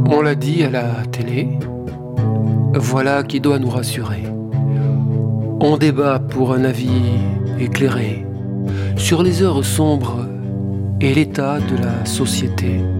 On l'a dit à la télé, voilà qui doit nous rassurer. On débat pour un avis éclairé sur les heures sombres et l'état de la société.